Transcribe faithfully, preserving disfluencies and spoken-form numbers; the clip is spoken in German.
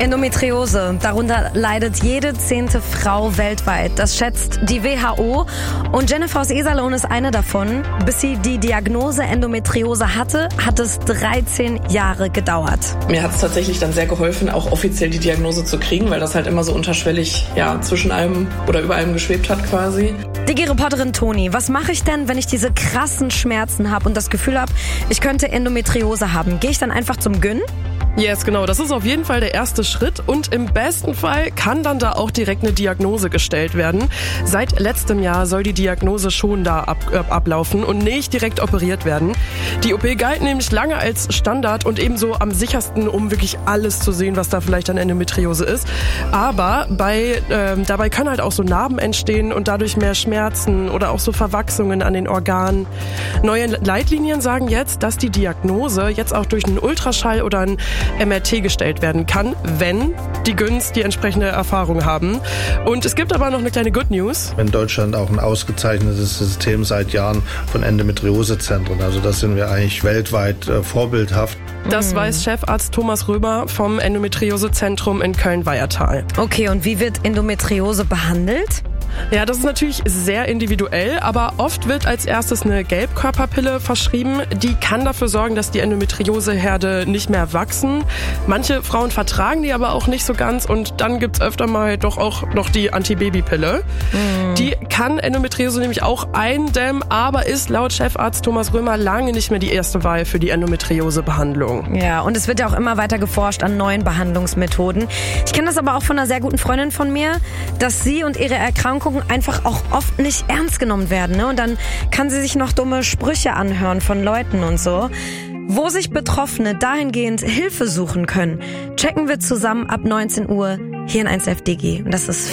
Endometriose, darunter leidet jede zehnte Frau weltweit. Das schätzt die W H O. Und Jennifer aus Iserlohn ist eine davon. Bis sie die Diagnose Endometriose hatte, hat es dreizehn Jahre gedauert. Mir hat es tatsächlich dann sehr geholfen, auch offiziell die Diagnose zu kriegen, weil das halt immer so unterschwellig ja, zwischen einem oder über einem geschwebt hat quasi. Digi-Reporterin Toni, was mache ich denn, wenn ich diese krassen Schmerzen habe und das Gefühl habe, ich könnte Endometriose haben? Gehe ich dann einfach zum Gyn? Yes, genau. Das ist auf jeden Fall der erste Schritt und im besten Fall kann dann da auch direkt eine Diagnose gestellt werden. Seit letztem Jahr soll die Diagnose schon da ab, äh, ablaufen und nicht direkt operiert werden. Die O P galt nämlich lange als Standard und ebenso am sichersten, um wirklich alles zu sehen, was da vielleicht an Endometriose ist. Aber bei äh, dabei können halt auch so Narben entstehen und dadurch mehr Schmerzen oder auch so Verwachsungen an den Organen. Neue Leitlinien sagen jetzt, dass die Diagnose jetzt auch durch einen Ultraschall oder ein M R T gestellt werden kann, wenn die Gyns die entsprechende Erfahrung haben. Und es gibt aber noch eine kleine Good News. In Deutschland auch ein ausgezeichnetes System seit Jahren von Endometriosezentren. Also das sind wir eigentlich weltweit äh, vorbildhaft. Das mhm. weiß Chefarzt Thomas Röber vom Endometriosezentrum in Köln-Weiertal. Okay, und wie wird Endometriose behandelt? Ja, das ist natürlich sehr individuell, aber oft wird als erstes eine Gelbkörperpille verschrieben. Die kann dafür sorgen, dass die Endometrioseherde nicht mehr wachsen. Manche Frauen vertragen die aber auch nicht so ganz und dann gibt's öfter mal doch auch noch die Antibabypille. Mhm. Die kann Endometriose nämlich auch eindämmen, aber ist laut Chefarzt Thomas Römer lange nicht mehr die erste Wahl für die Endometriosebehandlung. Ja, und es wird ja auch immer weiter geforscht an neuen Behandlungsmethoden. Ich kenne das aber auch von einer sehr guten Freundin von mir, dass sie und ihre Erkrankung einfach auch oft nicht ernst genommen werden. Ne? Und dann kann sie sich noch dumme Sprüche anhören von Leuten und so. Wo sich Betroffene dahingehend Hilfe suchen können, checken wir zusammen ab neunzehn Uhr hier in eins Live Digi. Und das ist